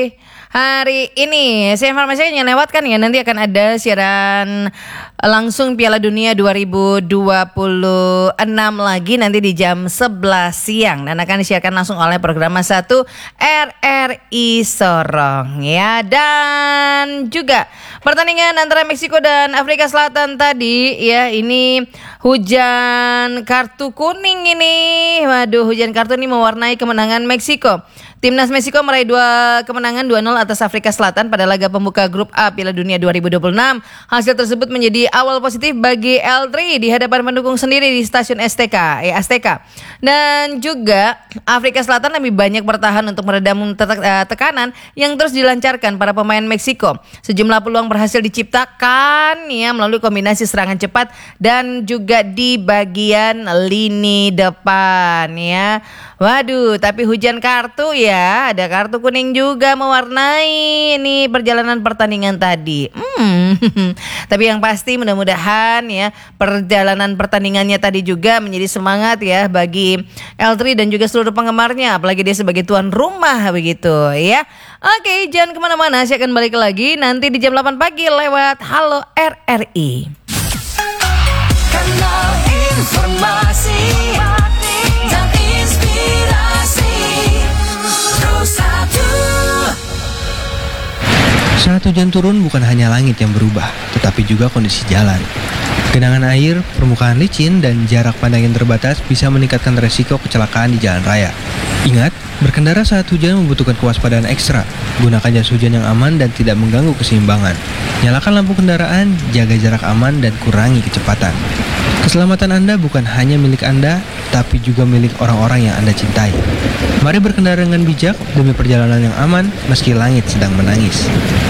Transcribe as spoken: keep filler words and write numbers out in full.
Hari ini saya informasikan yang lewat kan ya, nanti akan ada siaran langsung Piala Dunia dua ribu dua puluh enam lagi nanti di jam sebelas siang dan akan disiarkan langsung oleh program satu R R I Sorong ya. Dan juga pertandingan antara Meksiko dan Afrika Selatan tadi ya, ini hujan kartu kuning ini. Waduh, hujan kartu ini mewarnai kemenangan Meksiko. Timnas Meksiko meraih dua kemenangan dua nol atas Afrika Selatan pada laga pembuka grup A Piala Dunia dua ribu dua puluh enam. Hasil tersebut menjadi awal positif bagi L tiga di hadapan pendukung sendiri di stasiun S T K, eh, Azteca. Dan juga Afrika Selatan lebih banyak bertahan untuk meredam tekanan yang terus dilancarkan para pemain Meksiko. Sejumlah peluang berhasil diciptakan ya melalui kombinasi serangan cepat dan juga di bagian lini depan ya. Waduh, tapi hujan kartu ya, ada kartu kuning juga mewarnai ini perjalanan pertandingan tadi. Hmm. Tapi yang pasti mudah-mudahan ya perjalanan pertandingannya tadi juga menjadi semangat ya bagi L tiga dan juga seluruh penggemarnya, apalagi dia sebagai tuan rumah begitu ya. Oke, jangan kemana-mana, saya akan balik lagi nanti di jam delapan pagi lewat Halo R R I. Kanal informasi dan inspirasi satu. Saat hujan turun bukan hanya langit yang berubah, tetapi juga kondisi jalan. Genangan air, permukaan licin, dan jarak pandang yang terbatas bisa meningkatkan resiko kecelakaan di jalan raya. Ingat, berkendara saat hujan membutuhkan kewaspadaan ekstra. Gunakan jas hujan yang aman dan tidak mengganggu keseimbangan. Nyalakan lampu kendaraan, jaga jarak aman, dan kurangi kecepatan. Keselamatan Anda bukan hanya milik Anda, tapi juga milik orang-orang yang Anda cintai. Mari berkendara dengan bijak demi perjalanan yang aman meski langit sedang menangis.